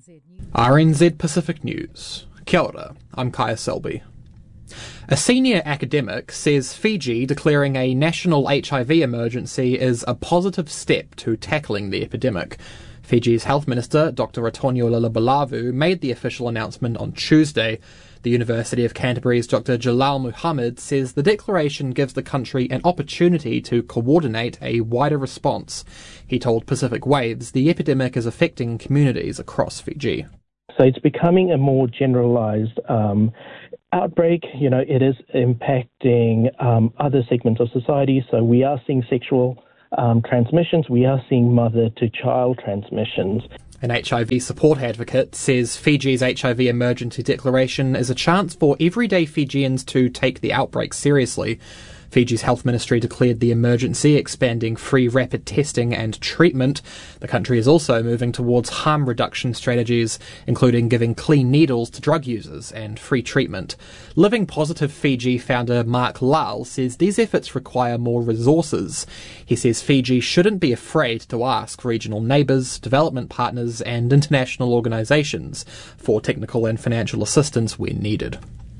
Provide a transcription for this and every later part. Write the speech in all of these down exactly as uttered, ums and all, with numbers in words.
R N Z Pacific News. Kia ora, I'm Kaya Selby. A senior academic says Fiji declaring a national H I V emergency is a positive step to tackling the epidemic. Fiji's Health Minister, Doctor Ratonio Lalabalavu, made the official announcement on Tuesday. The University of Canterbury's Doctor Jalal Muhammad says the declaration gives the country an opportunity to coordinate a wider response. He told Pacific Waves the epidemic is affecting communities across Fiji. So it's becoming a more generalised um, outbreak. You know, it is impacting um, other segments of society. So we are seeing sexual um, transmissions. We are seeing mother-to-child transmissions. An H I V support advocate says Fiji's H I V emergency declaration is a chance for everyday Fijians to take the outbreak seriously. Fiji's health ministry declared the emergency, expanding free rapid testing and treatment. The country is also moving towards harm reduction strategies, including giving clean needles to drug users and free treatment. Living Positive Fiji founder Mark Lal says these efforts require more resources. He says Fiji shouldn't be afraid to ask regional neighbours, development partners and international organisations for technical and financial assistance where needed.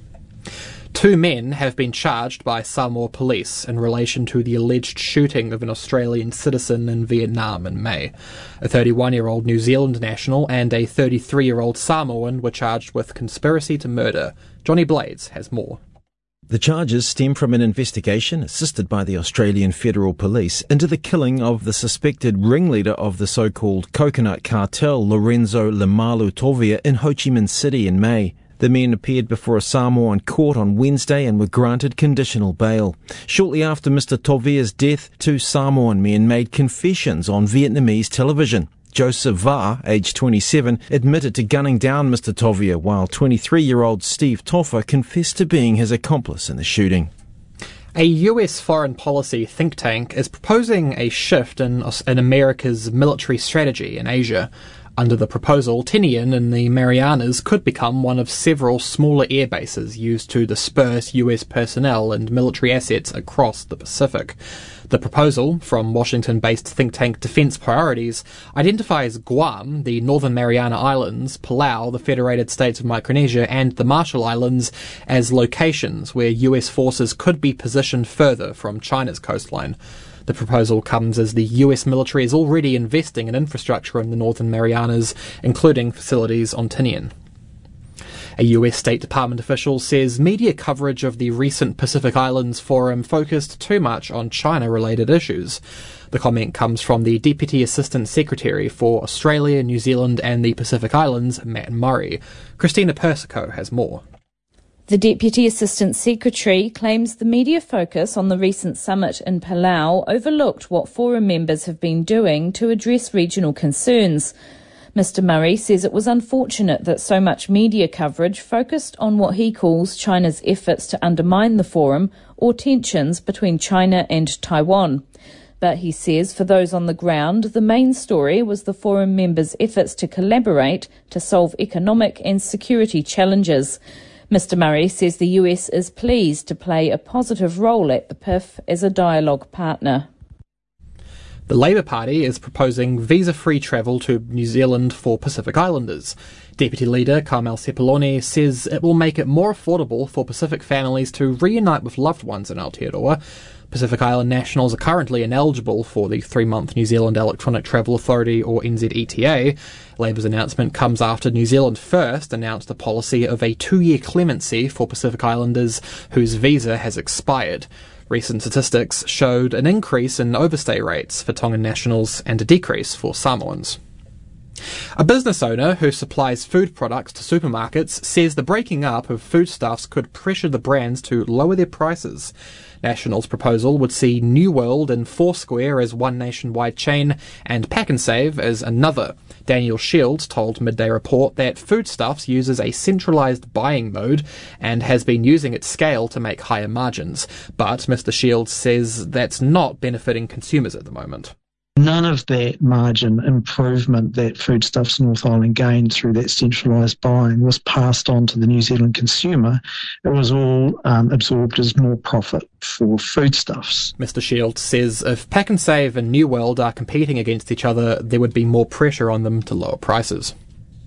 Two men have been charged by Samoa police in relation to the alleged shooting of an Australian citizen in Vietnam in May. A thirty-one-year-old New Zealand national and a thirty-three-year-old Samoan were charged with conspiracy to murder. Johnny Blades has more. The charges stem from an investigation, assisted by the Australian Federal Police, into the killing of the suspected ringleader of the so-called coconut cartel, Lorenzo Lemalu Tovia, in Ho Chi Minh City in May. The men appeared before a Samoan court on Wednesday and were granted conditional bail. Shortly after Mister Tovia's death, two Samoan men made confessions on Vietnamese television. Joseph Va, aged twenty-seven, admitted to gunning down Mister Tovia, while twenty-three-year-old Steve Toffa confessed to being his accomplice in the shooting. A U S foreign policy think tank is proposing a shift in, in America's military strategy in Asia. Under the proposal, Tinian in the Marianas could become one of several smaller air bases used to disperse U S personnel and military assets across the Pacific. The proposal, from Washington-based think tank Defense Priorities, identifies Guam, the Northern Mariana Islands, Palau, the Federated States of Micronesia, and the Marshall Islands as locations where U S forces could be positioned further from China's coastline. The proposal comes as the U S military is already investing in infrastructure in the Northern Marianas, including facilities on Tinian. A U S State Department official says media coverage of the recent Pacific Islands Forum focused too much on China-related issues. The comment comes from the Deputy Assistant Secretary for Australia, New Zealand and the Pacific Islands, Matt Murray. Christina Persico has more. The Deputy Assistant Secretary claims the media focus on the recent summit in Palau overlooked what forum members have been doing to address regional concerns. Mister Murray says it was unfortunate that so much media coverage focused on what he calls China's efforts to undermine the forum or tensions between China and Taiwan. But he says for those on the ground, the main story was the forum members' efforts to collaborate to solve economic and security challenges. Mister Murray says the U S is pleased to play a positive role at the P I F as a dialogue partner. The Labour Party is proposing visa-free travel to New Zealand for Pacific Islanders. Deputy Leader Carmel Sepuloni says it will make it more affordable for Pacific families to reunite with loved ones in Aotearoa. Pacific Island nationals are currently ineligible for the three-month New Zealand Electronic Travel Authority, or N Z E T A. Labour's announcement comes after New Zealand First announced a policy of a two-year clemency for Pacific Islanders whose visa has expired. Recent statistics showed an increase in overstay rates for Tongan nationals and a decrease for Samoans. A business owner who supplies food products to supermarkets says the breaking up of foodstuffs could pressure the brands to lower their prices. National's proposal would see New World and Foursquare as one nationwide chain and Pack and Save as another. Daniel Shields told Midday Report that Foodstuffs uses a centralised buying mode and has been using its scale to make higher margins. But Mister Shields says that's not benefiting consumers at the moment. None of that margin improvement that Foodstuffs North Island gained through that centralised buying was passed on to the New Zealand consumer. It was all um, absorbed as more profit for Foodstuffs. Mister Shields says if Pack and Save and New World are competing against each other, there would be more pressure on them to lower prices.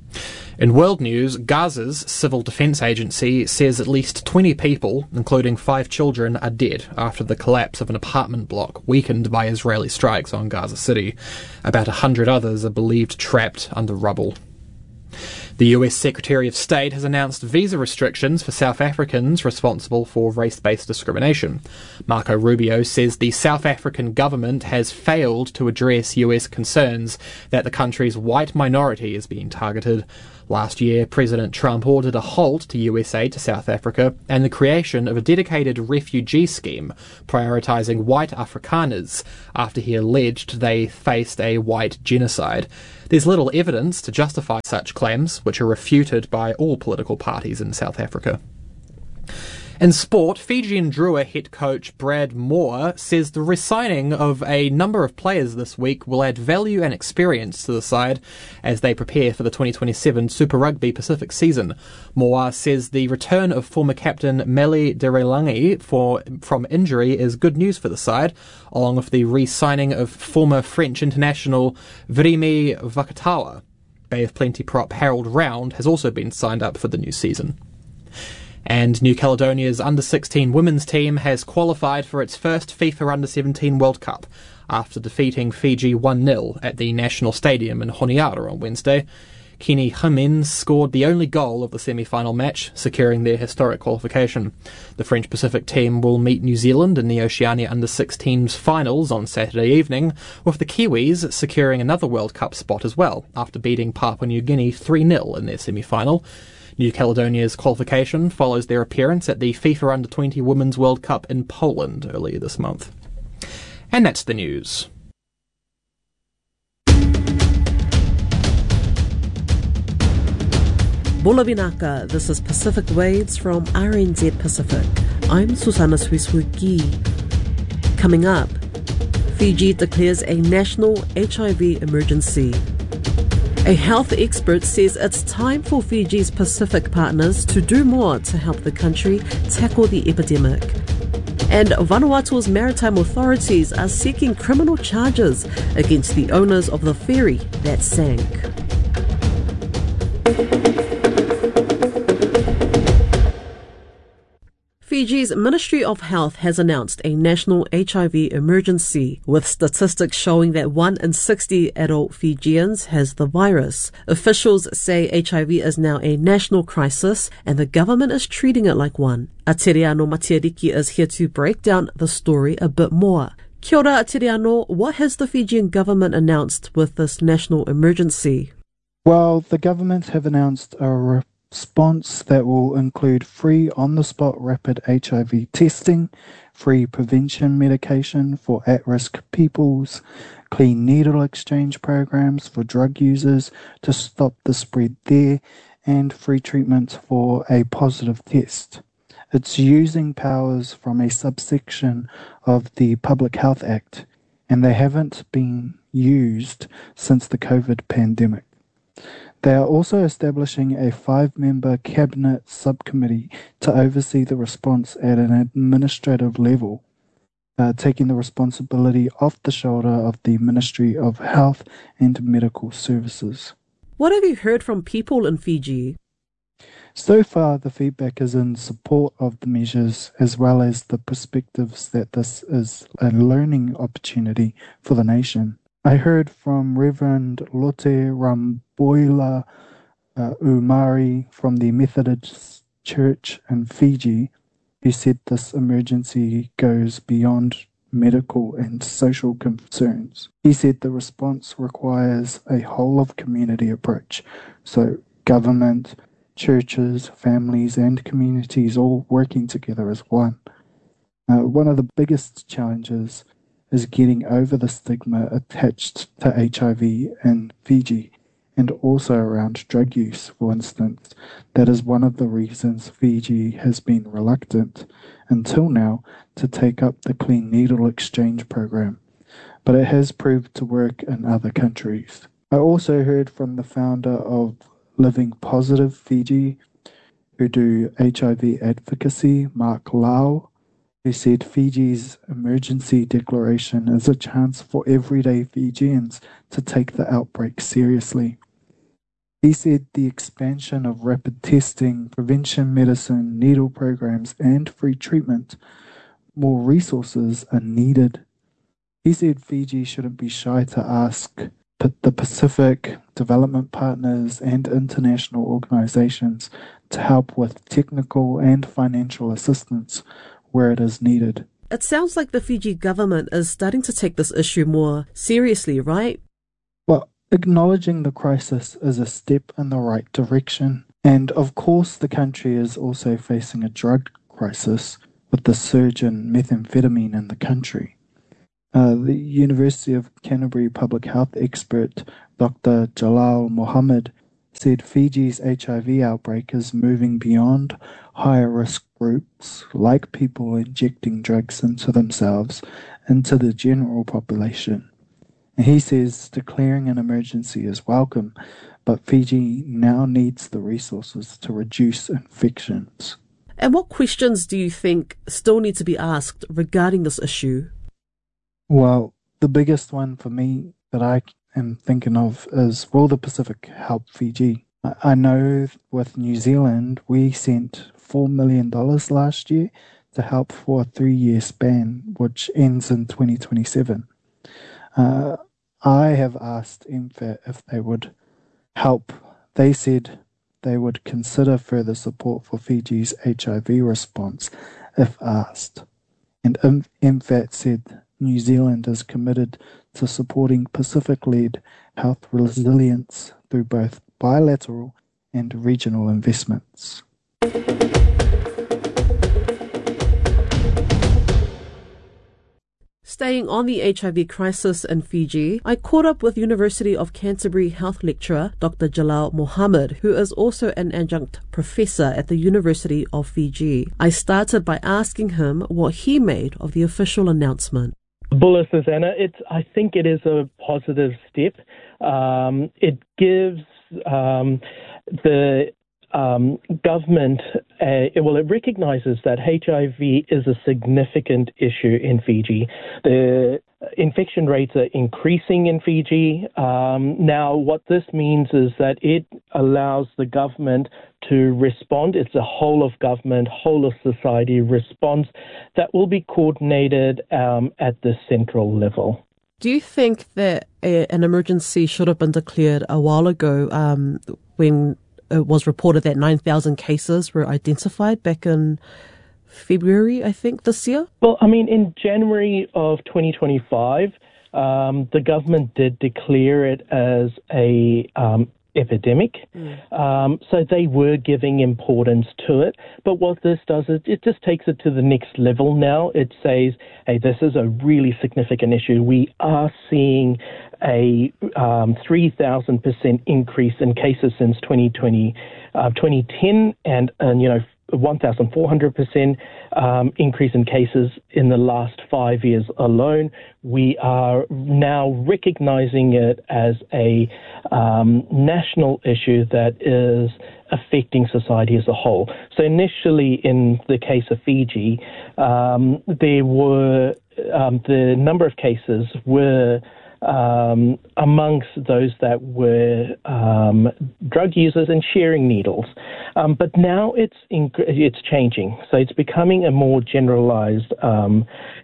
In world news, Gaza's civil defence agency says at least twenty people, including five children, are dead after the collapse of an apartment block weakened by Israeli strikes on Gaza City. About a hundred others are believed trapped under rubble. The U S Secretary of State has announced visa restrictions for South Africans responsible for race-based discrimination. Marco Rubio says the South African government has failed to address U S concerns that the country's white minority is being targeted. Last year, President Trump ordered a halt to U S aid to South Africa and the creation of a dedicated refugee scheme prioritising white Afrikaners after he alleged they faced a white genocide. There's little evidence to justify such claims, which are refuted by all political parties in South Africa. In sport, Fijian Drua head coach Brad Moore says the re-signing of a number of players this week will add value and experience to the side as they prepare for the twenty twenty-seven Super Rugby Pacific season. Moore says the return of former captain Meli Derelangi for, from injury is good news for the side, along with the re-signing of former French international Virimi Vakatawa. Bay of Plenty prop Harold Round has also been signed up for the new season. And New Caledonia's under sixteen women's team has qualified for its first FIFA under seventeen World Cup after defeating Fiji one nil at the National Stadium in Honiara on Wednesday. Kenny Jimenez scored the only goal of the semi-final match, securing their historic qualification. The French Pacific team will meet New Zealand in the Oceania under sixteens finals on Saturday evening, with the Kiwis securing another World Cup spot as well, after beating Papua New Guinea three nil in their semi-final. New Caledonia's qualification follows their appearance at the FIFA under twenty Women's World Cup in Poland earlier this month. And that's the news. Bula Vinaka, this is Pacific Waves from R N Z Pacific. I'm Susanna Swiswuki. Coming up, Fiji declares a national H I V emergency. A health expert says it's time for Fiji's Pacific partners to do more to help the country tackle the epidemic. And Vanuatu's maritime authorities are seeking criminal charges against the owners of the ferry that sank. Fiji's Ministry of Health has announced a national H I V emergency, with statistics showing that one in sixty adult Fijians has the virus. Officials say H I V is now a national crisis and the government is treating it like one. Ateriano Matiariki is here to break down the story a bit more. Kia ora, Ateriano, what has the Fijian government announced with this national emergency? Well, the government have announced a re- response that will include free on-the-spot rapid H I V testing, free prevention medication for at-risk peoples, clean needle exchange programs for drug users to stop the spread there, and free treatment for a positive test. It's using powers from a subsection of the Public Health Act, and they haven't been used since the COVID pandemic. They are also establishing a five-member cabinet subcommittee to oversee the response at an administrative level, uh, taking the responsibility off the shoulder of the Ministry of Health and Medical Services. What have you heard from people in Fiji? So far, the feedback is in support of the measures, as well as the perspectives that this is a learning opportunity for the nation. I heard from Reverend Lote Ramboila uh, Umari from the Methodist Church in Fiji, who said this emergency goes beyond medical and social concerns. He said the response requires a whole-of-community approach, so government, churches, families and communities all working together as one. Uh, one of the biggest challenges is getting over the stigma attached to H I V in Fiji, and also around drug use, for instance. That is one of the reasons Fiji has been reluctant, until now, to take up the Clean Needle Exchange program, but it has proved to work in other countries. I also heard from the founder of Living Positive Fiji, who do H I V advocacy, Mark Lau, who said Fiji's emergency declaration is a chance for everyday Fijians to take the outbreak seriously. He said the expansion of rapid testing, prevention medicine, needle programs, and free treatment, more resources are needed. He said Fiji shouldn't be shy to ask the Pacific, development partners, and international organizations to help with technical and financial assistance where it is needed. It sounds like the Fiji government is starting to take this issue more seriously, right? Well, acknowledging the crisis is a step in the right direction. And of course, the country is also facing a drug crisis with the surge in methamphetamine in the country. Uh, the University of Canterbury public health expert Doctor Jalal Mohammed said Fiji's H I V outbreak is moving beyond higher risk groups like people injecting drugs into themselves into the general population. And he says declaring an emergency is welcome, but Fiji now needs the resources to reduce infections. And what questions do you think still need to be asked regarding this issue? Well, the biggest one for me that I am thinking of is, will the Pacific help Fiji? I know with New Zealand, we sent four million dollars last year to help for a three-year span, which ends in twenty twenty-seven. Uh, I have asked M F A T if they would help. They said they would consider further support for Fiji's H I V response if asked. And M F A T said New Zealand is committed to supporting Pacific-led health resilience through both bilateral and regional investments. Staying on the H I V crisis in Fiji, I caught up with University of Canterbury health lecturer Doctor Jalal Mohammed, who is also an adjunct professor at the University of Fiji. I started by asking him what he made of the official announcement. Bula, Susanna, it's, I think it is a positive step. Um, it gives um, the um, government, a, well, it recognises that H I V is a significant issue in Fiji. The infection rates are increasing in Fiji. Um, now, what this means is that it allows the government to respond. It's a whole of government, whole of society response that will be coordinated um, at the central level. Do you think that a, an emergency should have been declared a while ago um, when it was reported that nine thousand cases were identified back in February, I think, this year? Well, I mean, in January of twenty twenty-five, um, the government did declare it as a um, epidemic. Mm. Um, so they were giving importance to it. But what this does is it just takes it to the next level now. It says, hey, this is a really significant issue. We are seeing a um, three thousand percent increase in cases since twenty twenty, uh, twenty ten, and, and you know, one thousand four hundred percent um, increase in cases in the last five years alone. We are now recognizing it as a um, national issue that is affecting society as a whole. So initially, in the case of Fiji, um, there were um, the number of cases were Um, amongst those that were um, drug users and sharing needles. Um, but now it's in, it's changing. So it's becoming a more generalized um,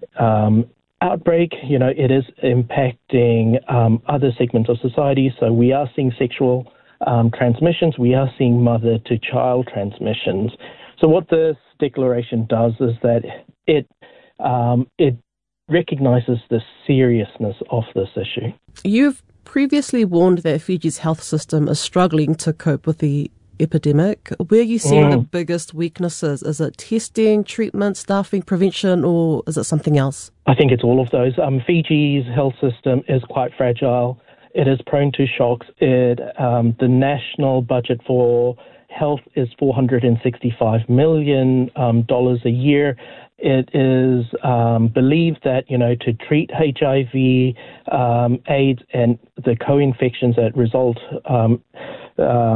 um, outbreak. You know, it is impacting um, other segments of society. So we are seeing sexual um, transmissions. We are seeing mother-to-child transmissions. So what this declaration does is that it um, it recognises the seriousness of this issue. You've previously warned that Fiji's health system is struggling to cope with the epidemic. Where are you seeing mm. the biggest weaknesses? Is it testing, treatment, staffing, prevention, or is it something else? I think it's all of those. Um, Fiji's health system is quite fragile. It is prone to shocks. It, um, the national budget for health is four hundred sixty-five million dollars um, a year. It is um, believed that, you know, to treat H I V, um, AIDS, and the co-infections that result um, um,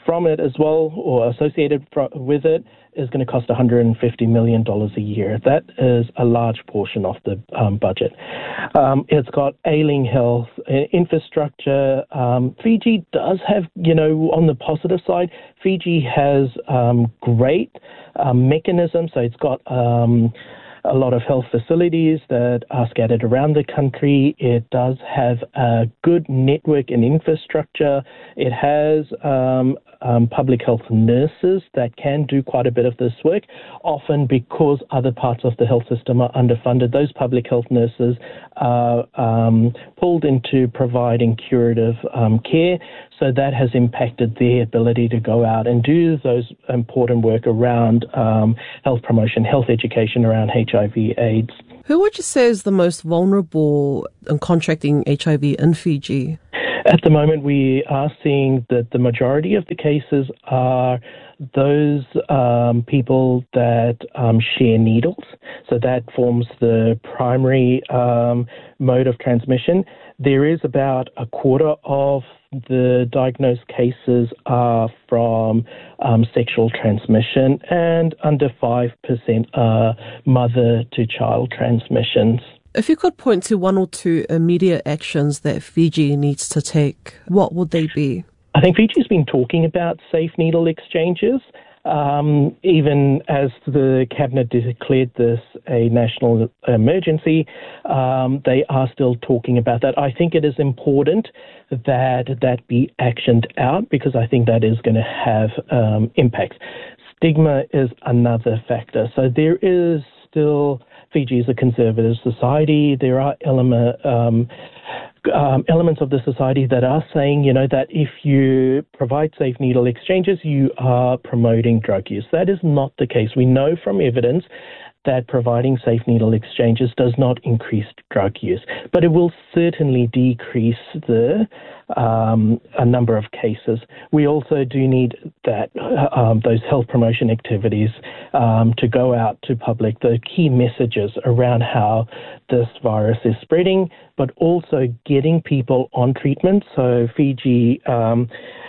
from it as well, or associated fr- with it, is going to cost one hundred fifty million dollars a year. That is a large portion of the um, budget. Um, it's got ailing health infrastructure. Um, Fiji does have, you know, on the positive side, Fiji has um, great um, mechanisms. So it's got um, a lot of health facilities that are scattered around the country. It does have a good network and infrastructure. It has um, um, public health nurses that can do quite a bit of this work, often because other parts of the health system are underfunded. Those public health nurses are um, pulled into providing curative um, care, so that has impacted their ability to go out and do those important work around um, health promotion, health education around H I V AIDS. Who would you say is the most vulnerable in contracting H I V in Fiji? At the moment, we are seeing that the majority of the cases are those um, people that um, share needles. So that forms the primary um, mode of transmission. There is about a quarter of the diagnosed cases are from um, sexual transmission, and under five percent are mother-to-child transmissions. If you could point to one or two immediate actions that Fiji needs to take, what would they be? I think Fiji's been talking about safe needle exchanges. Um, even as the Cabinet declared this a national emergency, um, they are still talking about that. I think it is important that that be actioned out, because I think that is going to have um, impacts. Stigma is another factor. So there is still, Fiji is a conservative society. There are element, um, um, elements of the society that are saying, you know, that if you provide safe needle exchanges, you are promoting drug use. That is not the case. We know from evidence that providing safe needle exchanges does not increase drug use, but it will certainly decrease the um, a number of cases. We also do need that um, those health promotion activities um, to go out to public, the key messages around how this virus is spreading, but also getting people on treatment. So Fiji um,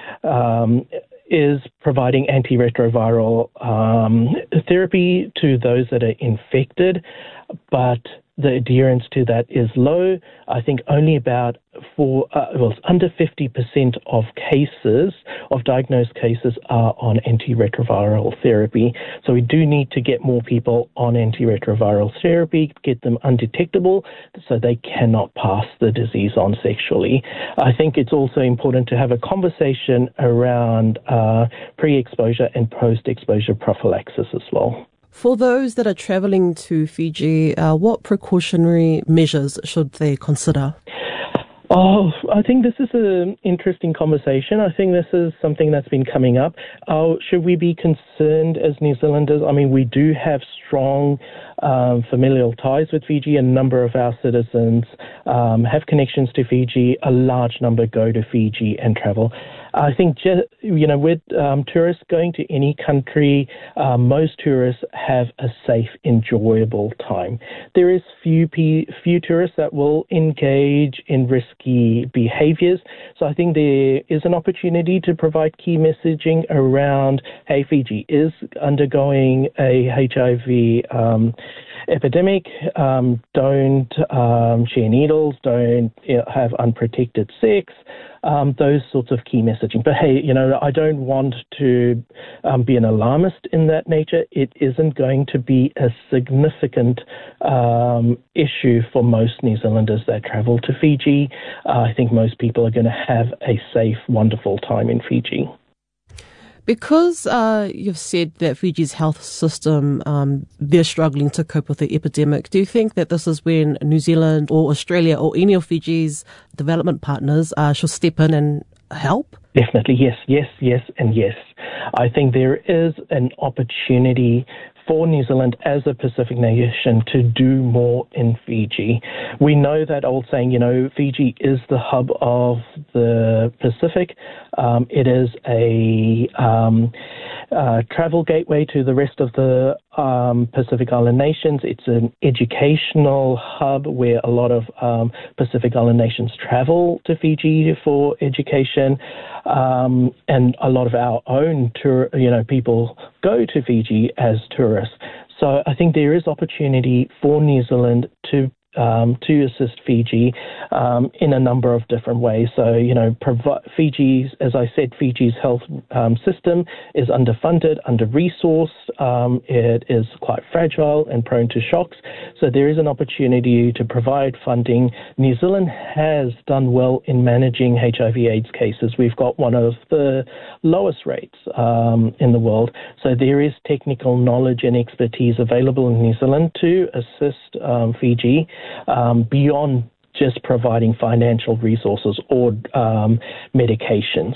um, is providing antiretroviral um, therapy to those that are infected, but the adherence to that is low. I think only about four, uh, well, under fifty percent of cases, of diagnosed cases, are on antiretroviral therapy. So we do need to get more people on antiretroviral therapy, get them undetectable, so they cannot pass the disease on sexually. I think it's also important to have a conversation around uh, pre-exposure and post-exposure prophylaxis as well. For those that are travelling to Fiji, uh, what precautionary measures should they consider? Oh, I think this is an interesting conversation. I think this is something that's been coming up. Uh, should we be concerned as New Zealanders? I mean, we do have strong um, familial ties with Fiji. A number of our citizens um, have connections to Fiji. A large number go to Fiji and travel. I think, you know, with um, tourists going to any country, uh, most tourists have a safe, enjoyable time. There is few p- few tourists that will engage in risky behaviours. So I think there is an opportunity to provide key messaging around, hey, Fiji is undergoing a H I V um, epidemic. Um, don't um, share needles. Don't you know, have unprotected sex. Um, those sorts of key messaging. But hey, you know, I don't want to um, be an alarmist in that nature. It isn't going to be a significant um, issue for most New Zealanders that travel to Fiji. Uh, I think most people are going to have a safe, wonderful time in Fiji. Because uh, you've said that Fiji's health system, um, they're struggling to cope with the epidemic, do you think that this is when New Zealand or Australia or any of Fiji's development partners uh, should step in and help? Definitely, yes, yes, yes, and yes. I think there is an opportunity for New Zealand as a Pacific nation to do more in Fiji. We know that old saying, you know, Fiji is the hub of the Pacific. Um, it is a um, uh, travel gateway to the rest of the um, Pacific Island nations. It's an educational hub where a lot of um, Pacific Island nations travel to Fiji for education, um, and a lot of our own tour, you know, people go to Fiji as tourists. So I think there is opportunity for New Zealand to Um, to assist Fiji um, in a number of different ways. So, you know, provi- Fiji's, as I said, Fiji's health um, system is underfunded, under-resourced. Um, it is quite fragile and prone to shocks. So there is an opportunity to provide funding. New Zealand has done well in managing H I V AIDS cases. We've got one of the lowest rates um, in the world. So there is technical knowledge and expertise available in New Zealand to assist um, Fiji Um, beyond just providing financial resources or um, medications.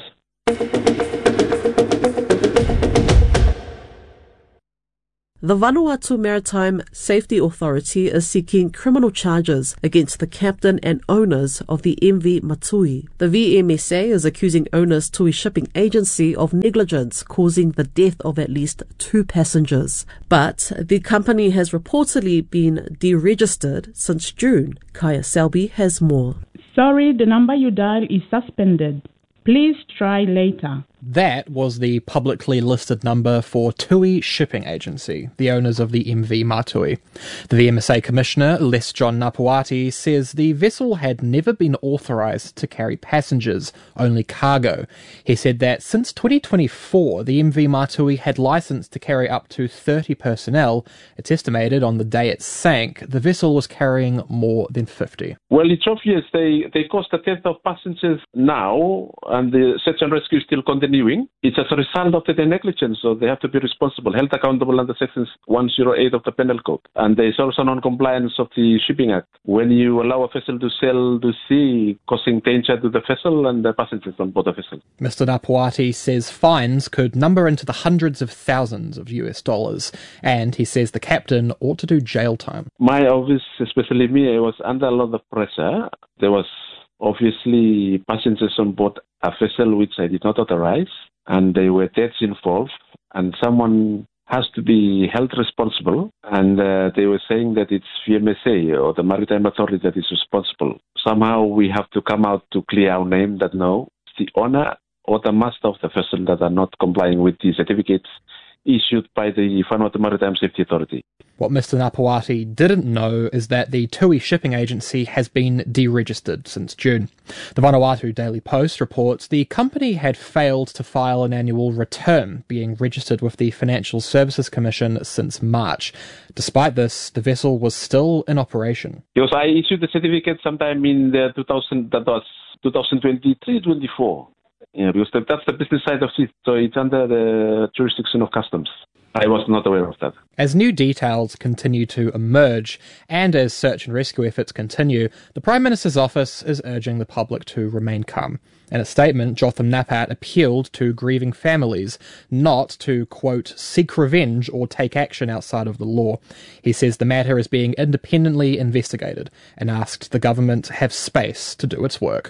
The Vanuatu Maritime Safety Authority is seeking criminal charges against the captain and owners of the M V Matui. The V M S A is accusing owners Tui Shipping Agency of negligence causing the death of at least two passengers. But the company has reportedly been deregistered since June. Kaya Selby has more. Sorry, the number you dialed is suspended. Please try later. That was the publicly listed number for Tui Shipping Agency, the owners of the M V Matui. The V M S A Commissioner, Les John Napuati, says the vessel had never been authorised to carry passengers, only cargo. He said that since twenty twenty-four, the M V Matui had licence to carry up to thirty personnel. It's estimated on the day it sank, the vessel was carrying more than fifty. Well, it's obvious they, they cost a tenth of passengers now, and the search and rescue is still continuing. It's as a result of their negligence, so they have to be responsible, held accountable under Section one oh eight of the Penal Code. And there is also non-compliance of the Shipping Act. When you allow a vessel to sail to sea, causing danger to the vessel and the passengers on board the vessel. Mister Napuati says fines could number into the hundreds of thousands of U S dollars, and he says the captain ought to do jail time. My office, especially me, I was under a lot of pressure. There was obviously passengers on board a vessel which I did not authorize, and there were deaths involved, and someone has to be held responsible, and uh, they were saying that it's V M S A or the Maritime Authority that is responsible. Somehow we have to come out to clear our name that no, it's the owner or the master of the vessel that are not complying with the certificates issued by the Vanuatu Maritime Safety Authority. What Mister Napuati didn't know is that the Tui Shipping Agency has been deregistered since June. The Vanuatu Daily Post reports the company had failed to file an annual return, being registered with the Financial Services Commission since March. Despite this, the vessel was still in operation. Because I issued the certificate sometime in the two thousand, that was twenty twenty-three twenty-four. Yeah, because that's the business side of it, so it's under the jurisdiction of customs. I was not aware of that. As new details continue to emerge, and as search and rescue efforts continue, the Prime Minister's office is urging the public to remain calm. In a statement, Jotham Napat appealed to grieving families not to, quote, seek revenge or take action outside of the law. He says the matter is being independently investigated and asked the government to have space to do its work.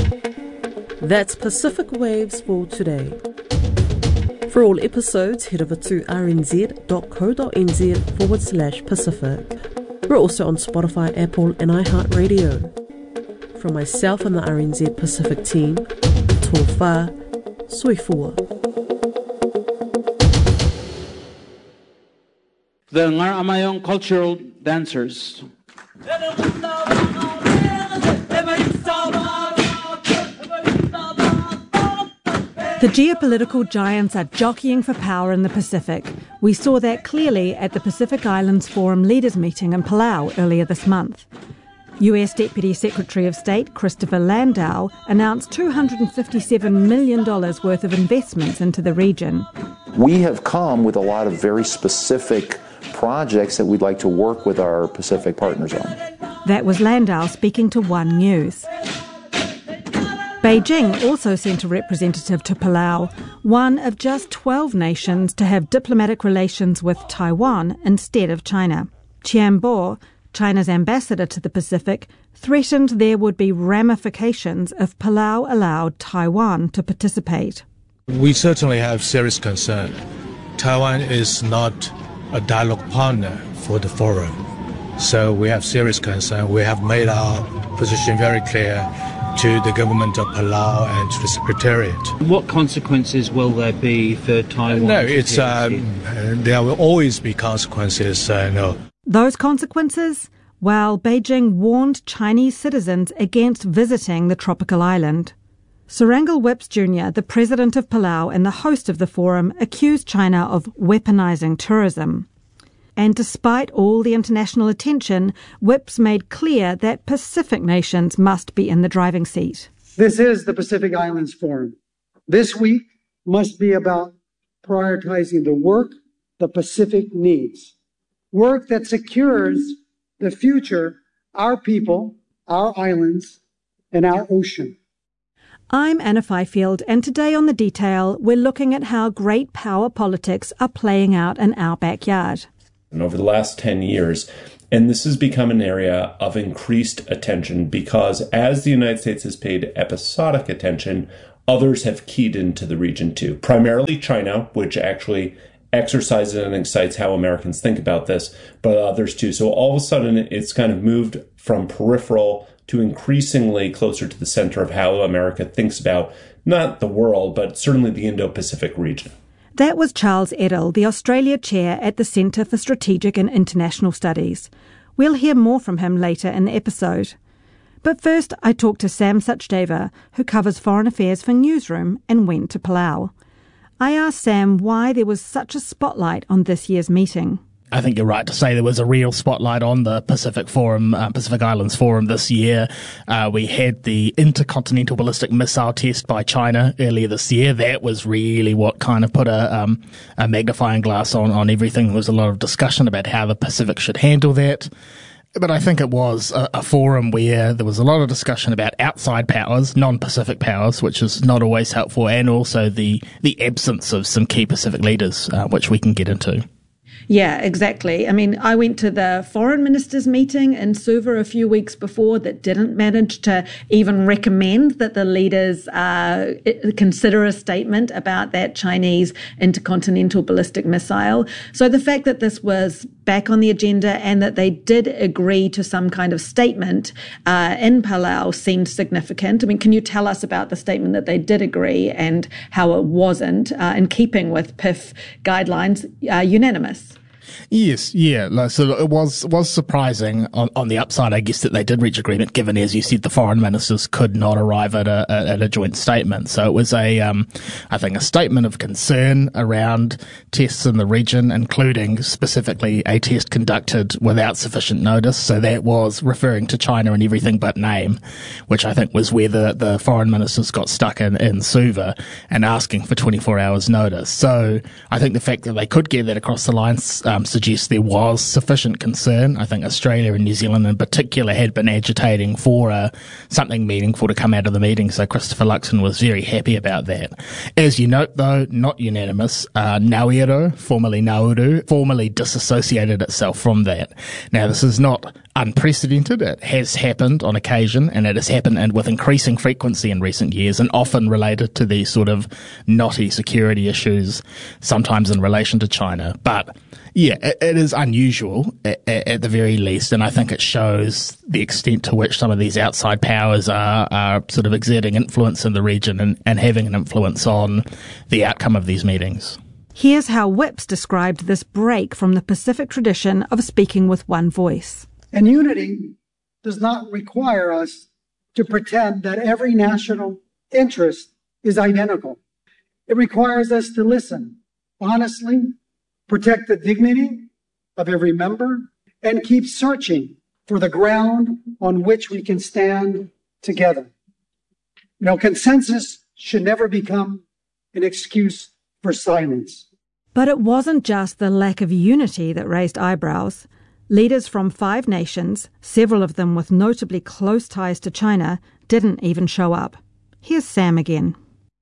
That's Pacific Waves for today. For all episodes, head over to rnz.co.nz forward slash Pacific. We're also on Spotify, Apple and iHeartRadio. From myself and the R N Z Pacific team, tō whā, soifua. The Ngaramayong cultural dancers. The geopolitical giants are jockeying for power in the Pacific. We saw that clearly at the Pacific Islands Forum Leaders Meeting in Palau earlier this month. U S Deputy Secretary of State Christopher Landau announced two hundred fifty-seven million dollars worth of investments into the region. We have come with a lot of very specific projects that we'd like to work with our Pacific partners on. That was Landau speaking to One News. Beijing also sent a representative to Palau, one of just twelve nations to have diplomatic relations with Taiwan instead of China. Qian Bo, China's ambassador to the Pacific, threatened there would be ramifications if Palau allowed Taiwan to participate. We certainly have serious concern Taiwan is not a dialogue partner for the forum. So we have serious concern. We have made our position very clear to the government of Palau and to the Secretariat. What consequences will there be for Taiwan? No, it's um, there will always be consequences. Uh, no. Those consequences? Well, Beijing warned Chinese citizens against visiting the tropical island. Serangal Whips Junior, the president of Palau and the host of the forum, accused China of weaponizing tourism. And despite all the international attention, Whips made clear that Pacific nations must be in the driving seat. This is the Pacific Islands Forum. This week must be about prioritizing the work the Pacific needs. Work that secures the future, our people, our islands, and our ocean. I'm Anna Fifield, and today on The Detail, we're looking at how great power politics are playing out in our backyard. And over the last ten years, and this has become an area of increased attention because as the United States has paid episodic attention, others have keyed into the region too. Primarily China, which actually exercises and excites how Americans think about this, but others too. So all of a sudden, it's kind of moved from peripheral to increasingly closer to the center of how America thinks about not the world, but certainly the Indo-Pacific region. That was Charles Edel, the Australia chair at the Centre for Strategic and International Studies. We'll hear more from him later in the episode. But first, I talked to Sam Sachdeva, who covers foreign affairs for Newsroom and went to Palau. I asked Sam why there was such a spotlight on this year's meeting. I think you're right to say there was a real spotlight on the Pacific Forum, uh, Pacific Islands Forum this year. Uh, we had the intercontinental ballistic missile test by China earlier this year. That was really what kind of put a, um, a magnifying glass on, on everything. There was a lot of discussion about how the Pacific should handle that. But I think it was a, a forum where there was a lot of discussion about outside powers, non-Pacific powers, which is not always helpful, and also the, the absence of some key Pacific leaders, uh, which we can get into. Yeah, exactly. I mean, I went to the foreign ministers meeting in Suva a few weeks before that didn't manage to even recommend that the leaders uh, consider a statement about that Chinese intercontinental ballistic missile. So the fact that this was back on the agenda and that they did agree to some kind of statement uh, in Palau seemed significant. I mean, can you tell us about the statement that they did agree and how it wasn't, uh, in keeping with P I F guidelines, uh, unanimous? Yes, yeah. So it was was surprising on, on the upside, I guess, that they did reach agreement, given, as you said, the foreign ministers could not arrive at a, at a joint statement. So it was a, um, I think, a statement of concern around tests in the region, including specifically a test conducted without sufficient notice. So that was referring to China in everything but name, which I think was where the, the foreign ministers got stuck in, in Suva and asking for twenty-four hours notice. So I think the fact that they could get that across the line um, suggests there was sufficient concern. I think Australia and New Zealand in particular had been agitating for uh, something meaningful to come out of the meeting, so Christopher Luxon was very happy about that. As you note, though, not unanimous. Uh, Nauru, formerly Nauru, formally disassociated itself from that. Now, this is not unprecedented. It has happened on occasion, and it has happened and with increasing frequency in recent years, and often related to these sort of knotty security issues, sometimes in relation to China. But yeah, it, it is unusual at, at the very least, and I think it shows the extent to which some of these outside powers are, are sort of exerting influence in the region and, and having an influence on the outcome of these meetings. Here's how Whips described this break from the Pacific tradition of speaking with one voice. And unity does not require us to pretend that every national interest is identical. It requires us to listen honestly, protect the dignity of every member, and keep searching for the ground on which we can stand together. You know, consensus should never become an excuse for silence. But it wasn't just the lack of unity that raised eyebrows. Leaders from five nations, several of them with notably close ties to China, didn't even show up. Here's Sam again.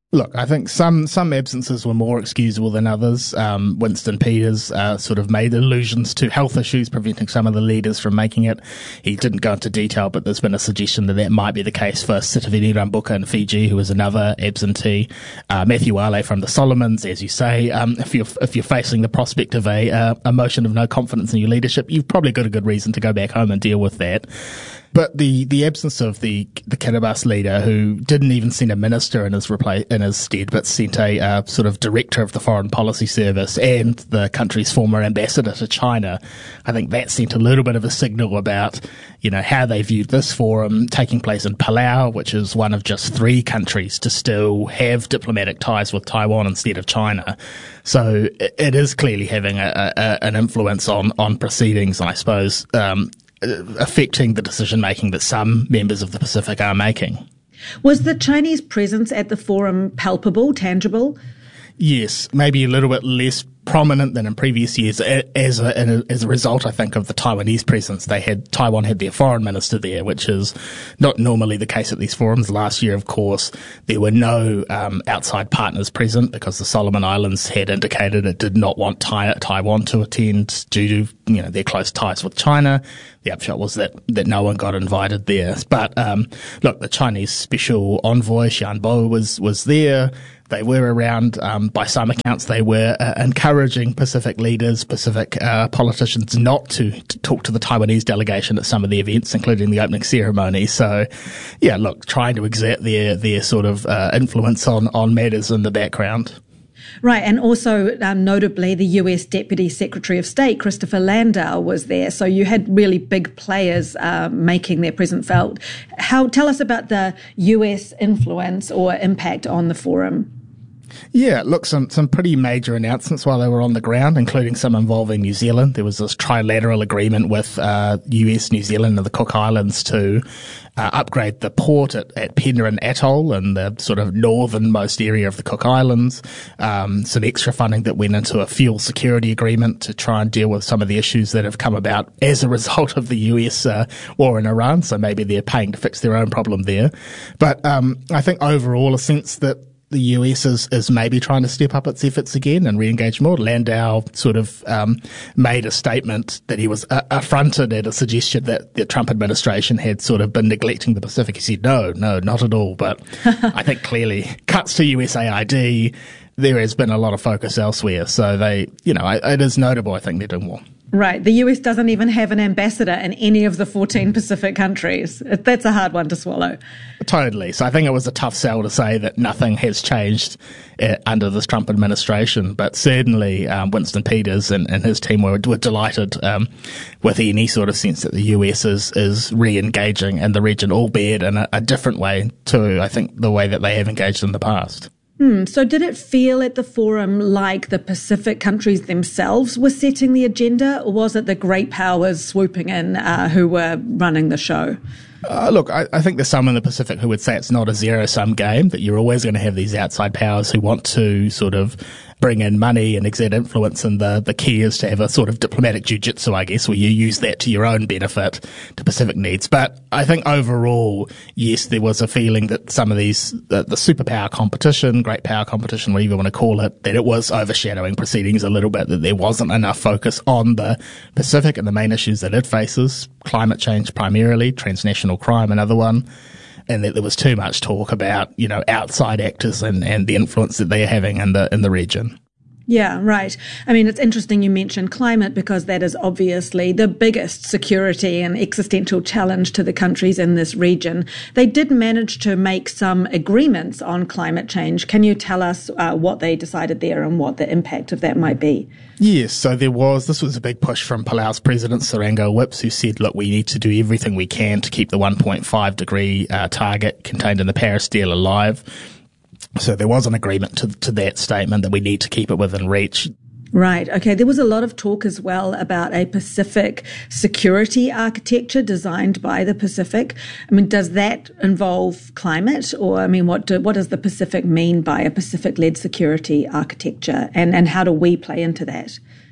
Look, I think some some absences were more excusable than others. Um, Winston Peters uh, sort of made allusions to health issues preventing some of the leaders from making it. He didn't go into detail, but there's been a suggestion that that might be the case for Sitiveni Rambuka in Fiji, who is another absentee. Uh, Matthew Wale from the Solomons, as you say. Um, if you're if you're facing the prospect of a uh, a motion of no confidence in your leadership, you've probably got a good reason to go back home and deal with that. But the, the absence of the the Kiribati leader, who didn't even send a minister in his repla- in his stead, but sent a uh, sort of director of the Foreign Policy Service and the country's former ambassador to China, I think that sent a little bit of a signal about, you know, how they viewed this forum taking place in Palau, which is one of just three countries to still have diplomatic ties with Taiwan instead of China. So it, it is clearly having a, a, an influence on on proceedings, I suppose. Um, affecting the decision-making that some members of the Pacific are making. Was the Chinese presence at the forum palpable, tangible? Yes, maybe a little bit less prominent than in previous years. As a, as a result, I think, of the Taiwanese presence, they had Taiwan had their foreign minister there, which is not normally the case at these forums. Last year, of course, there were no um, outside partners present because the Solomon Islands had indicated it did not want tai- Taiwan to attend due to, you know, their close ties with China. The upshot was that, that no one got invited there. But um, look, the Chinese special envoy Xian Bo was was there. They were around. Um, by some accounts, they were uh, encouraging Pacific leaders, Pacific uh, politicians, not to, to talk to the Taiwanese delegation at some of the events, including the opening ceremony. So, yeah, look, trying to exert their their sort of uh, influence on on matters in the background. Right, and also um, notably the U S Deputy Secretary of State, Christopher Landau, was there. So you had really big players uh, making their presence felt. How, tell us about the U S influence or impact on the forum. Yeah, look, some some pretty major announcements while they were on the ground, including some involving New Zealand. There was this trilateral agreement with uh, U S, New Zealand and the Cook Islands to uh, upgrade the port at, at Penrhyn Atoll in the sort of northernmost area of the Cook Islands. Um, some extra funding that went into a fuel security agreement to try and deal with some of the issues that have come about as a result of the U S uh, war in Iran. So maybe they're paying to fix their own problem there. But um, I think overall a sense that the U S is, is maybe trying to step up its efforts again and re-engage more. Landau sort of um, made a statement that he was uh, affronted at a suggestion that the Trump administration had sort of been neglecting the Pacific. He said, no, no, not at all. But I think clearly cuts to U S A I D, there has been a lot of focus elsewhere. So they, you know, it is notable, I think, they're doing more. Right. The U S doesn't even have an ambassador in any of the fourteen Pacific countries. That's a hard one to swallow. Totally. So I think it was a tough sell to say that nothing has changed uh, under this Trump administration. But certainly um, Winston Peters and, and his team were, were delighted um, with any sort of sense that the U S is, is re-engaging in the region, albeit in a, a different way to, I think, the way that they have engaged in the past. Hmm. So did it feel at the forum like the Pacific countries themselves were setting the agenda, or was it the great powers swooping in uh, who were running the show? Uh, look, I, I think there's some in the Pacific who would say it's not a zero-sum game, that you're always going to have these outside powers who want to sort of bring in money and exert influence, and the, the key is to have a sort of diplomatic jiu-jitsu, I guess, where you use that to your own benefit to Pacific needs. But I think overall, yes, there was a feeling that some of these, the, the superpower competition, great power competition, whatever you want to call it, that it was overshadowing proceedings a little bit, that there wasn't enough focus on the Pacific and the main issues that it faces, climate change primarily, transnational crime another one, and that there was too much talk about, you know, outside actors and, and the influence that they are having in the in the region. Yeah, right. I mean, it's interesting you mentioned climate because that is obviously the biggest security and existential challenge to the countries in this region. They did manage to make some agreements on climate change. Can you tell us uh, what they decided there and what the impact of that might be? Yes, so there was, this was a big push from Palau's president, Sarango Whips, who said, look, we need to do everything we can to keep the one point five degree uh, target contained in the Paris deal alive. So there was an agreement to, to that statement that we need to keep it within reach. Right. Okay. There was a lot of talk as well about a Pacific security architecture designed by the Pacific. I mean, does that involve climate, or I mean, what do, what does the Pacific mean by a Pacific-led security architecture, and, and how do we play into that?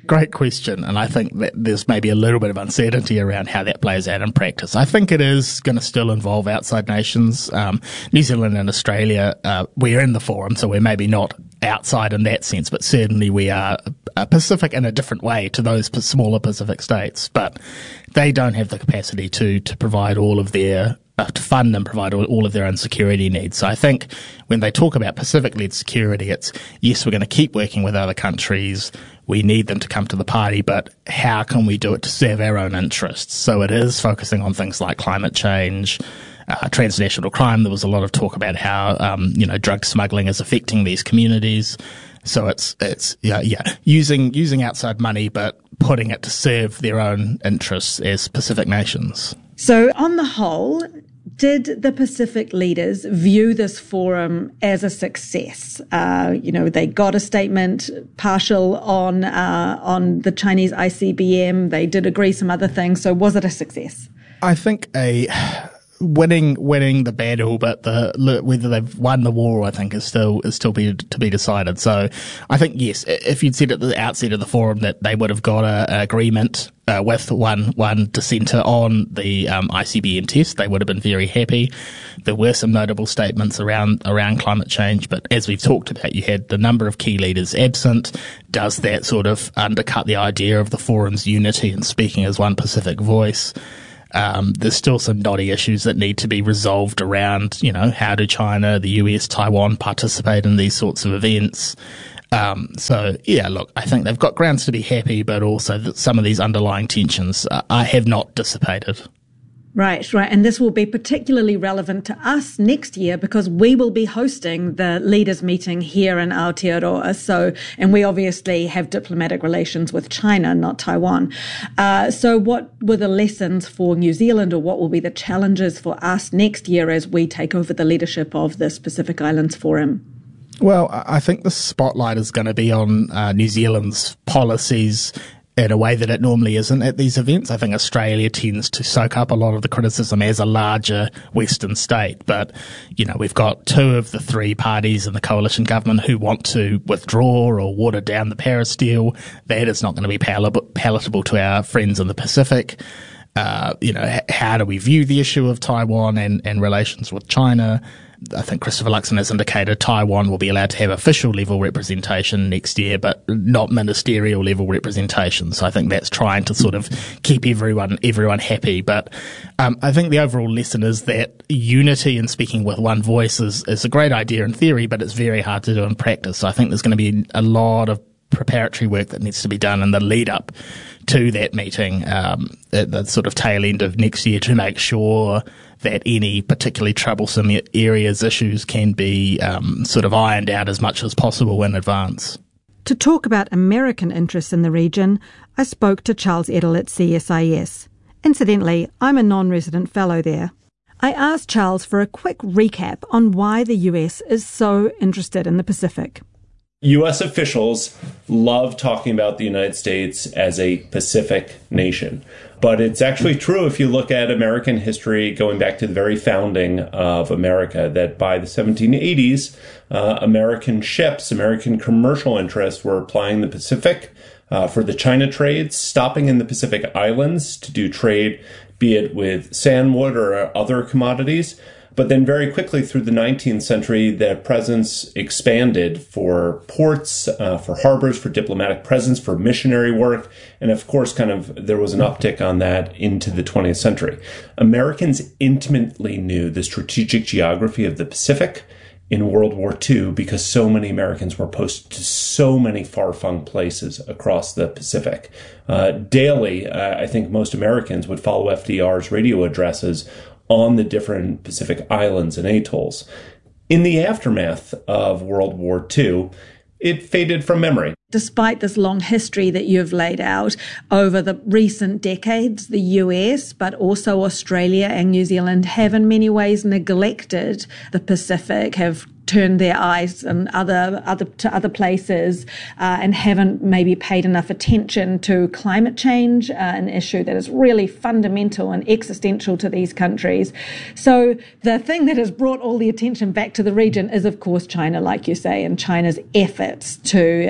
great question, and I think that there's maybe a little bit of uncertainty around how that plays out in practice. I think it is going to still involve outside nations. Um, New Zealand and Australia, uh, we're in the forum, so we're maybe not outside in that sense, but certainly we are uh, Pacific in a different way to those smaller Pacific states. But they don't have the capacity to to provide all of their uh, to fund and provide all, all of their own security needs. So I think when they talk about Pacific-led security, it's yes, we're going to keep working with other countries. We need them to come to the party, but how can we do it to serve our own interests? So it is focusing on things like climate change, Uh, transnational crime. There was a lot of talk about how, um, you know, drug smuggling is affecting these communities. So it's, it's, yeah, yeah, using, using outside money, but putting it to serve their own interests as Pacific nations. So on the whole, did the Pacific leaders view this forum as a success? Uh, you know, they got a statement partial on, uh, on the Chinese I C B M. They did agree some other things. So was it a success? I think a, Winning, winning the battle, but the whether they've won the war, I think, is still is still be to be decided. So, I think yes, if you'd said at the outset of the forum that they would have got an agreement uh, with one one dissenter on the um, I C B M test, they would have been very happy. There were some notable statements around around climate change, but as we've talked about, you had the number of key leaders absent. Does that sort of undercut the idea of the forum's unity and speaking as one Pacific voice? Um, there's still some knotty issues that need to be resolved around, you know, how do China, the U S, Taiwan participate in these sorts of events? Um, so, yeah, look, I think they've got grounds to be happy, but also that some of these underlying tensions uh, have not dissipated. Right, right. And this will be particularly relevant to us next year because we will be hosting the leaders meeting here in Aotearoa. So, and we obviously have diplomatic relations with China, not Taiwan. Uh, so what were the lessons for New Zealand, or what will be the challenges for us next year as we take over the leadership of this Pacific Islands Forum? Well, I think the spotlight is going to be on uh, New Zealand's policies in a way that it normally isn't at these events. I think Australia tends to soak up a lot of the criticism as a larger Western state. But, you know, we've got two of the three parties in the coalition government who want to withdraw or water down the Paris deal. That is not going to be pal- palatable to our friends in the Pacific. Uh, you know, h- how do we view the issue of Taiwan and, and relations with China? I think Christopher Luxon has indicated Taiwan will be allowed to have official level representation next year, but not ministerial level representation. So I think that's trying to sort of keep everyone everyone happy. But um, I think the overall lesson is that unity and speaking with one voice is, is a great idea in theory, but it's very hard to do in practice. So I think there's going to be a lot of preparatory work that needs to be done in the lead up to that meeting um, at the sort of tail end of next year to make sure that any particularly troublesome areas, issues can be um, sort of ironed out as much as possible in advance. To talk about American interests in the region, I spoke to Charles Edel at C S I S. Incidentally, I'm a non-resident fellow there. I asked Charles for a quick recap on why the U S is so interested in the Pacific. U S officials love talking about the United States as a Pacific nation. But it's actually true if you look at American history going back to the very founding of America, that by the seventeen eighties, uh, American ships, American commercial interests were applying the Pacific uh, for the China trades, stopping in the Pacific Islands to do trade, be it with sandwood or other commodities. But then very quickly through the nineteenth century, their presence expanded for ports, uh, for harbors, for diplomatic presence, for missionary work. And of course, kind of there was an uptick on that into the twentieth century. Americans intimately knew the strategic geography of the Pacific in World War Two because so many Americans were posted to so many far-flung places across the Pacific. Uh, daily, uh, I think most Americans would follow F D R's radio addresses on the different Pacific islands and atolls. In the aftermath of World War Two, it faded from memory. Despite this long history that you've laid out over the recent decades, the U S, but also Australia and New Zealand have in many ways neglected the Pacific, have turned their eyes and other other to other places uh, and haven't maybe paid enough attention to climate change, uh, an issue that is really fundamental and existential to these countries. So the thing that has brought all the attention back to the region is, of course, China, like you say, and China's efforts to um,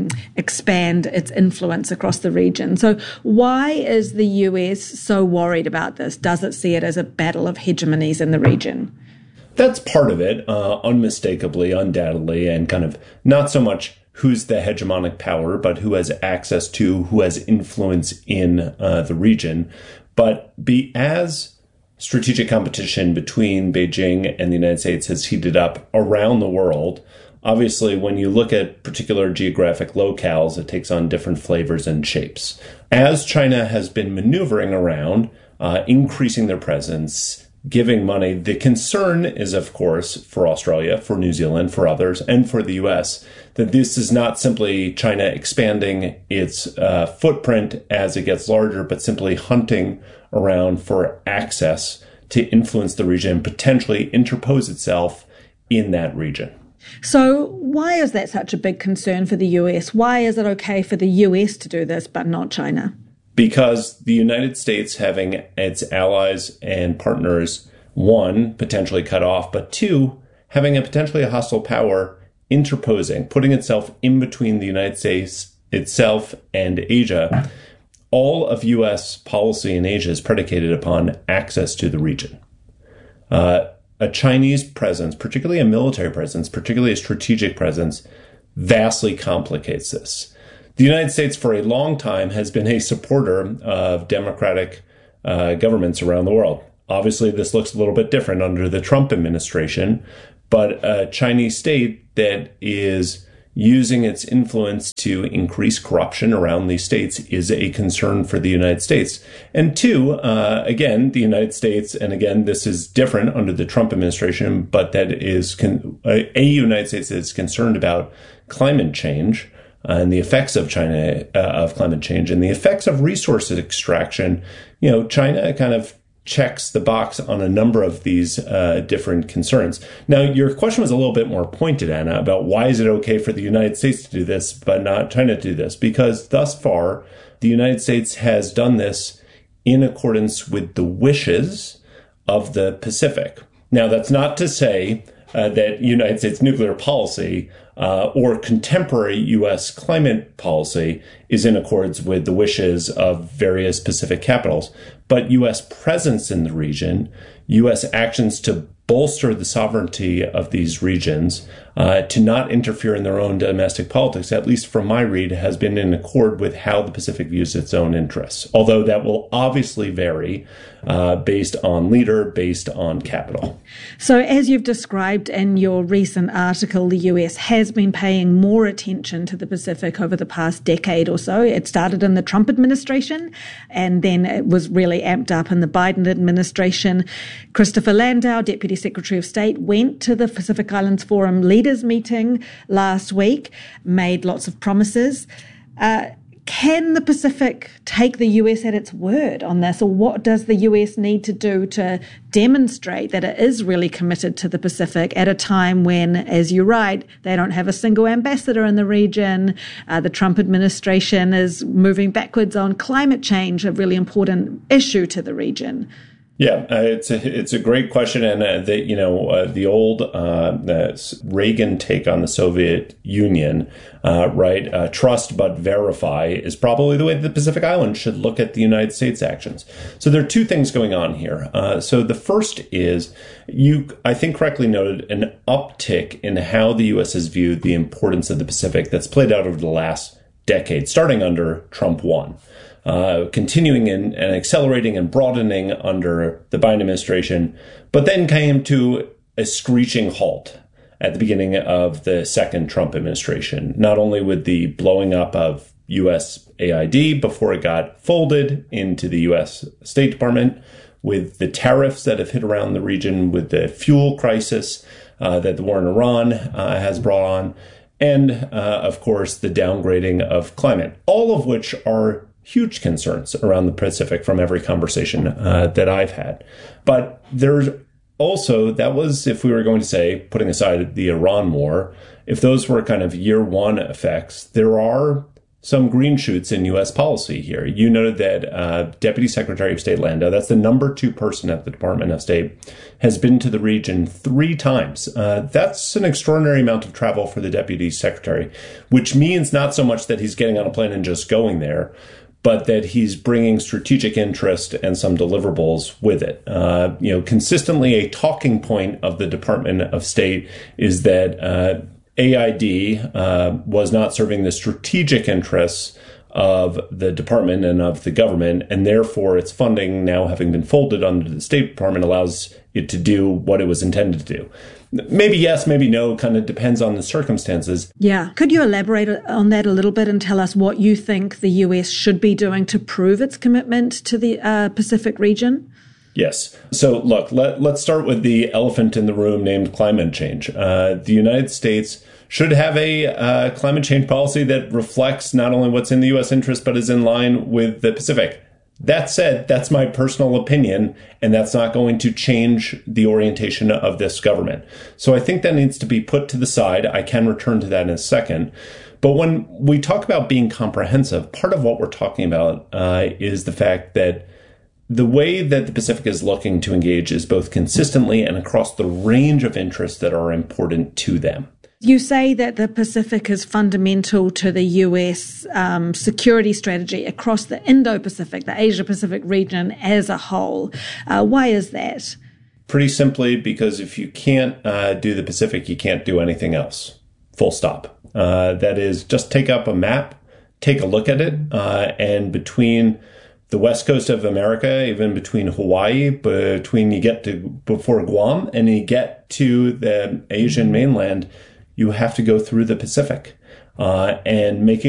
um, expand its influence across the region. So why is the U S so worried about this? Does it see it as a battle of hegemonies in the region? That's part of it, uh, unmistakably, undoubtedly, and kind of not so much who's the hegemonic power, but who has access to, who has influence in uh, the region. But be as strategic competition between Beijing and the United States has heated up around the world, obviously, when you look at particular geographic locales, it takes on different flavors and shapes. As China has been maneuvering around, uh, increasing their presence, giving money, the concern is, of course, for Australia, for New Zealand, for others, and for the U S, that this is not simply China expanding its uh, footprint as it gets larger, but simply hunting around for access to influence the region, potentially interpose itself in that region. So why is that such a big concern for the U S? Why is it okay for the U S to do this, but not China? Because the United States, having its allies and partners, one, potentially cut off, but two, having a potentially a hostile power interposing, putting itself in between the United States itself and Asia, all of U S policy in Asia is predicated upon access to the region. Uh, a Chinese presence, particularly a military presence, particularly a strategic presence, vastly complicates this. The United States, for a long time, has been a supporter of democratic uh, governments around the world. Obviously, this looks a little bit different under the Trump administration, but a Chinese state that is using its influence to increase corruption around these states is a concern for the United States. And two, uh, again, the United States, and again, this is different under the Trump administration, but that is con- a United States that is concerned about climate change and the effects of China, uh, of climate change and the effects of resource extraction. You know, China kind of checks the box on a number of these uh, different concerns. Now, your question was a little bit more pointed, Anna, about why is it okay for the United States to do this, but not China to do this? Because thus far, the United States has done this in accordance with the wishes of the Pacific. Now, that's not to say uh, that United States nuclear policy Uh, or contemporary U S climate policy is in accordance with the wishes of various Pacific capitals. But U S presence in the region, U S actions to bolster the sovereignty of these regions, uh, to not interfere in their own domestic politics, at least from my read, has been in accord with how the Pacific views its own interests. Although that will obviously vary uh, based on leader, based on capital. So as you've described in your recent article, the U S has been paying more attention to the Pacific over the past decade or so. It started in the Trump administration, and then it was really amped up in the Biden administration. Christopher Landau, Deputy Secretary of State, went to the Pacific Islands Forum leaders meeting last week, made lots of promises. Uh, Can the Pacific take the U S at its word on this, or what does the U S need to do to demonstrate that it is really committed to the Pacific at a time when, as you write, they don't have a single ambassador in the region? Uh, the Trump administration is moving backwards on climate change, a really important issue to the region. Yeah, uh, it's a it's a great question, and uh, the you know uh, the old uh, the Reagan take on the Soviet Union, uh, right? Uh, trust but verify is probably the way the Pacific Islands should look at the United States actions. So there are two things going on here. Uh, so the first is you, I think, correctly noted an uptick in how the U S has viewed the importance of the Pacific that's played out over the last decade, starting under Trump one. Uh, continuing in, and accelerating and broadening under the Biden administration, but then came to a screeching halt at the beginning of the second Trump administration, not only with the blowing up of U S A I D before it got folded into the U S State Department, with the tariffs that have hit around the region, with the fuel crisis uh, that the war in Iran uh, has brought on, and, uh, of course, the downgrading of climate, all of which are huge concerns around the Pacific from every conversation uh, that I've had. But there's also, that was, if we were going to say, putting aside the Iran war, if those were kind of year one effects, there are some green shoots in U S policy here. You noted that uh, Deputy Secretary of State Lando, that's the number two person at the Department of State, has been to the region three times. Uh, that's an extraordinary amount of travel for the Deputy Secretary, which means not so much that he's getting on a plane and just going there, but that he's bringing strategic interest and some deliverables with it. Uh, you know, consistently a talking point of the Department of State is that uh, A I D uh, was not serving the strategic interests of the department and of the government, and therefore its funding, now having been folded under the State Department, allows it to do what it was intended to do. Maybe yes, maybe no, kind of depends on the circumstances. Yeah. Could you elaborate on that a little bit and tell us what you think the U S should be doing to prove its commitment to the uh, Pacific region? Yes. So look, let, let's start with the elephant in the room named climate change. Uh, the United States should have a uh, climate change policy that reflects not only what's in the U S interest, but is in line with the Pacific. That said, that's my personal opinion, and that's not going to change the orientation of this government. So I think that needs to be put to the side. I can return to that in a second. But when we talk about being comprehensive, part of what we're talking about uh, is the fact that the way that the Pacific is looking to engage is both consistently and across the range of interests that are important to them. You say that the Pacific is fundamental to the U S um, security strategy across the Indo-Pacific, the Asia-Pacific region as a whole. Uh, why is that? Pretty simply because if you can't uh, do the Pacific, you can't do anything else. Full stop. Uh, that is, just take up a map, take a look at it, uh, and between the west coast of America, even between Hawaii, between you get to before Guam and you get to the Asian mainland, you have to go through the Pacific, uh, and making